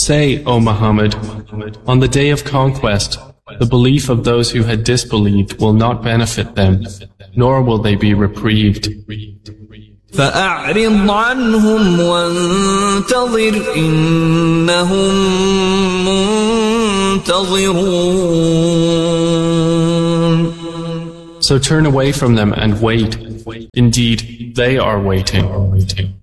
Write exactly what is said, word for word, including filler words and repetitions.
Say, O Muhammad, on the day of conquest, the belief of those who had disbelieved will not benefit them, nor will they be reprieved. فأعرض عنهم وانتظر إنهم منتظرون. So turn away from them and wait. Indeed, they are waiting.